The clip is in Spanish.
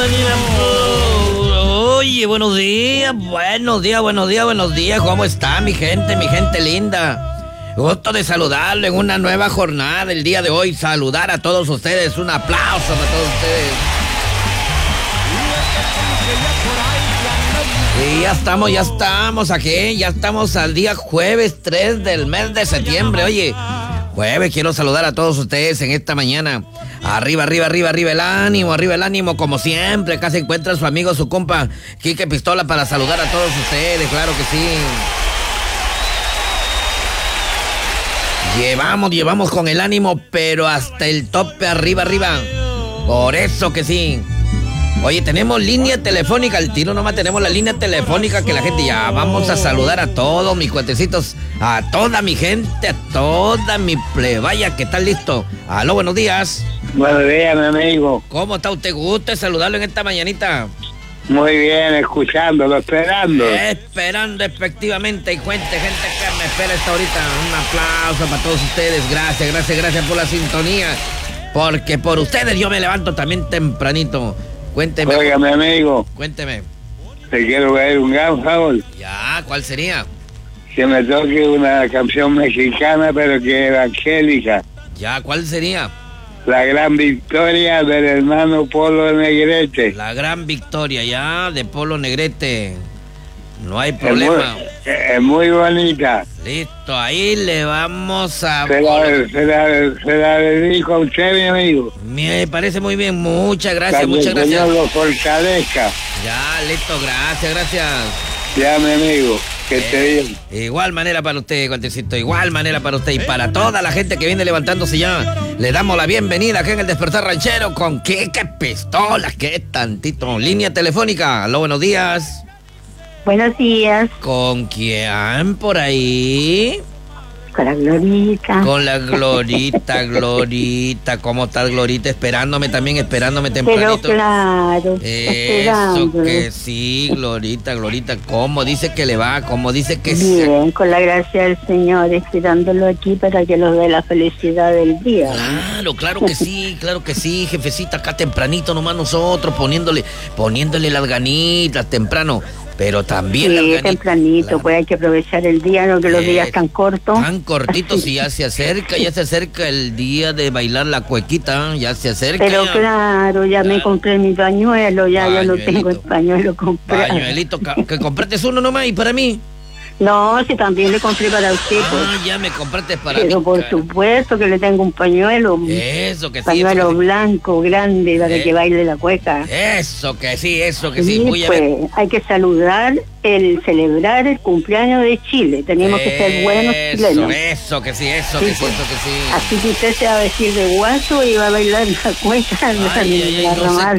Oye, buenos días, buenos días. ¿Cómo está mi gente linda? Gusto de saludarlo en una nueva jornada el día de hoy. Saludar a todos ustedes. Un aplauso para todos ustedes. Y ya estamos aquí. Ya estamos al día jueves 3 del mes de septiembre. Oye, jueves, quiero saludar a todos ustedes en esta mañana. Arriba el ánimo, como siempre. Acá se encuentra su amigo, su compa, Quique Pistola, para saludar a todos ustedes, claro que sí. Llevamos con el ánimo, pero hasta el tope, arriba. Por eso que sí. Oye, tenemos línea telefónica, al tiro nomás tenemos la línea telefónica que la gente ya. Vamos a saludar a todos mis cuatecitos, a toda mi gente, a toda mi plebaya que está listo. Aló, buenos días. Buenos días, mi amigo. ¿Cómo está usted? Gusto saludarlo en esta mañanita. Muy bien, escuchándolo, esperando. Esperando efectivamente. Y cuente, gente que me espera esta ahorita. Un aplauso para todos ustedes. Gracias por la sintonía. Porque por ustedes yo me levanto también tempranito. Cuénteme. Oiga, mi amigo. Cuénteme. Te quiero ver un gran favor. Ya, ¿cuál sería? Que me toque una canción mexicana, pero que evangélica. Ya, ¿cuál sería? La gran victoria del hermano Polo Negrete. La gran victoria, ya, de Polo Negrete. No hay problema. Es muy bonita. Listo, ahí le vamos a... Se la dedico a usted, mi amigo. Me parece muy bien, muchas gracias. Que el Señor lo fortalezca. Ya, listo, gracias. Ya, mi amigo, que esté bien. Igual manera para usted, cuantecito, igual manera para usted. Y para toda la gente que viene levantándose ya, le damos la bienvenida acá en el Despertar Ranchero con Quique Pistola, que tantito. Línea telefónica, aló, buenos días. Buenos días. ¿Con quién por ahí? Con la Glorita. Con la Glorita. ¿Cómo estás, Glorita? Esperándome tempranito. Pero claro, Eso que sí, Glorita. ¿Cómo dice que le va? ¿Cómo dice que sí? Bien, con la gracia del Señor, esperándolo aquí para que nos dé la felicidad del día. Claro que sí, jefecita, acá tempranito nomás nosotros, poniéndole las ganitas temprano. Pero también sí, tempranito, claro. Pues hay que aprovechar el día, no que los días tan cortos. Tan cortitos y ya se acerca el día de bailar la cuequita, ya se acerca. Pero claro, ya me compré mi pañuelo, ya no tengo el pañuelo comprado. Pañuelito, que compraste uno nomás y para mí. No, si también le compré para usted. Ya me compraste para mí. Pero por supuesto que le tengo un pañuelo. Eso que sí. Pañuelo blanco, grande, para que baile la cueca. Eso que sí. Pues hay que celebrar el cumpleaños de Chile. Tenemos que ser buenos chilenos. Eso que sí. Así que usted se va a vestir de guaso y va a bailar la cueca.